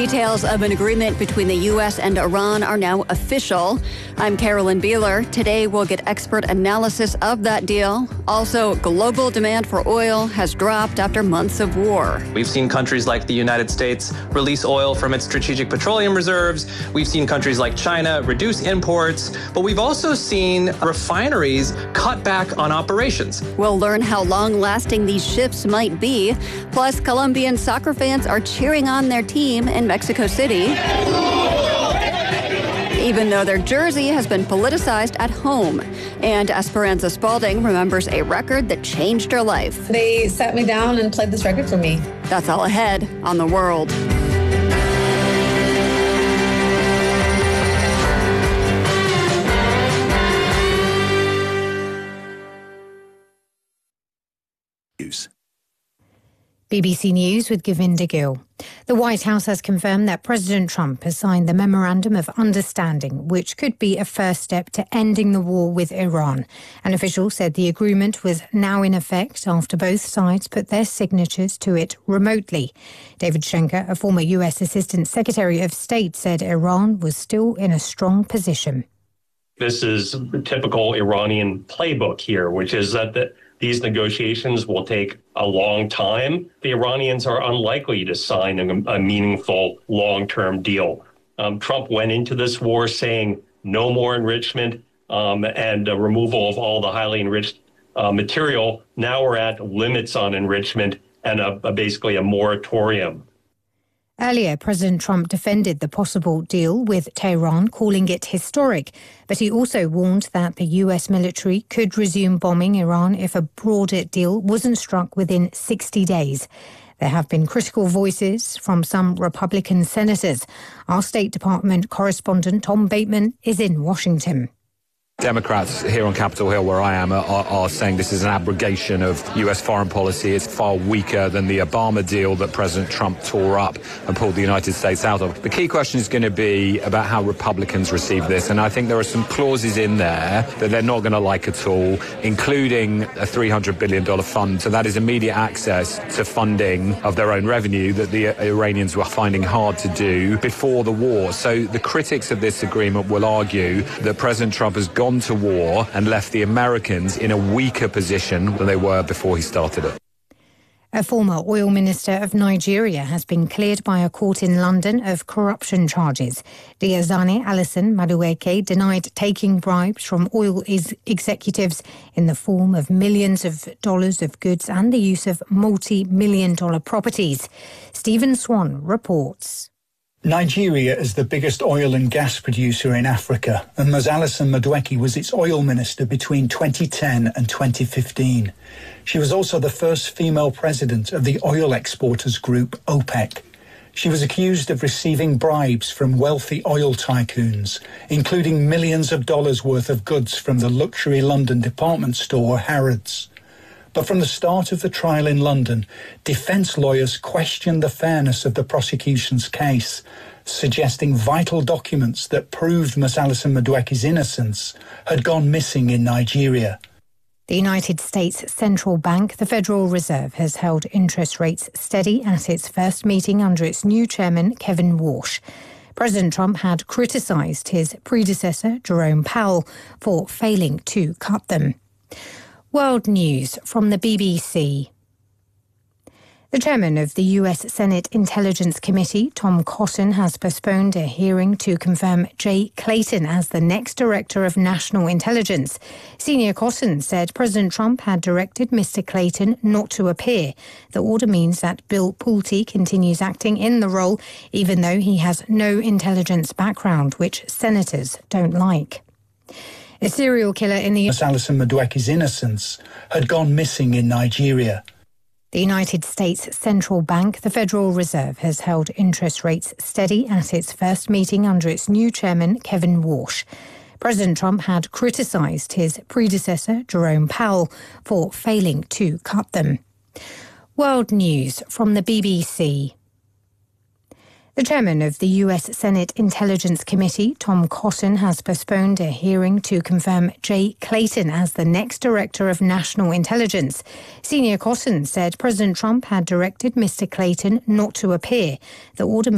Details of an agreement between the U.S. and Iran are now official. I'm Carolyn Beeler. Today, we'll get expert analysis of that deal. Also, global demand for oil has dropped after months of war. We've seen countries like the United States release oil from its strategic petroleum reserves. We've seen countries like China reduce imports. But we've also seen refineries cut back on operations. We'll learn how long-lasting these shifts might be. Plus, Colombian soccer fans are cheering on their team in Mexico City, even though their jersey has been politicized at home. And Esperanza Spalding remembers a record that changed her life. They sat me down and played this record for me. That's all ahead on The World. BBC News with Govinda Gill. The White House has confirmed that President Trump has signed the Memorandum of Understanding, which could be a first step to ending the war with Iran. An official said the agreement was now in effect after both sides put their signatures to it remotely. David Schenker, a former US Assistant Secretary of State, said Iran was still in a strong position. This is the typical Iranian playbook here, which is that these negotiations will take a long time. The Iranians are unlikely to sign a meaningful long-term deal. Trump went into this war saying no more enrichment and removal of all the highly enriched material. Now we're at limits on enrichment and basically a moratorium. Earlier, President Trump defended the possible deal with Tehran, calling it historic. But he also warned that the US military could resume bombing Iran if a broader deal wasn't struck within 60 days. There have been critical voices from some Republican senators. Our State Department correspondent Tom Bateman is in Washington. Democrats here on Capitol Hill, where I am, are saying this is an abrogation of US foreign policy. It's far weaker than the Obama deal that President Trump tore up and pulled the United States out of. The key question is going to be about how Republicans receive this, and I think there are some clauses in there that they're not going to like at all, including a $300 billion fund. So that is immediate access to funding of their own revenue that the Iranians were finding hard to do before the war. So the critics of this agreement will argue that President Trump has gone to war and left the Americans in a weaker position than they were before he started it. A former oil minister of Nigeria has been cleared by a court in London of corruption charges. Diazani Alison Madueke denied taking bribes from oil executives in the form of millions of dollars of goods and the use of multi-million-dollar properties. Stephen Swan reports. Nigeria is the biggest oil and gas producer in Africa, and Ms. Alison Madueke was its oil minister between 2010 and 2015. She was also the first female president of the oil exporters group OPEC. She was accused of receiving bribes from wealthy oil tycoons, including millions of dollars worth of goods from the luxury London department store Harrods. But from the start of the trial in London, defence lawyers questioned the fairness of the prosecution's case, suggesting vital documents that proved Ms. Alison Madueke's innocence had gone missing in Nigeria. The United States Central Bank, the Federal Reserve, has held interest rates steady at its first meeting under its new chairman, Kevin Warsh. President Trump had criticised his predecessor, Jerome Powell, for failing to cut them. World News from the BBC. The chairman of the US Senate Intelligence Committee, Tom Cotton, has postponed a hearing to confirm Jay Clayton as the next director of national intelligence. Senior Cotton said President Trump had directed Mr. Clayton not to appear. The order means that Bill Pulte continues acting in the role, even though he has no intelligence background, which senators don't like. A serial killer in the Ms. Alison Madueke's innocence had gone missing in Nigeria. The United States Central Bank, the Federal Reserve, has held interest rates steady at its first meeting under its new chairman, Kevin Warsh. President Trump had criticised his predecessor, Jerome Powell, for failing to cut them. World News from the BBC. The chairman of the US Senate Intelligence Committee, Tom Cotton, has postponed a hearing to confirm Jay Clayton as the next director of national intelligence. Senior Cotton said President Trump had directed Mr. Clayton not to appear. The order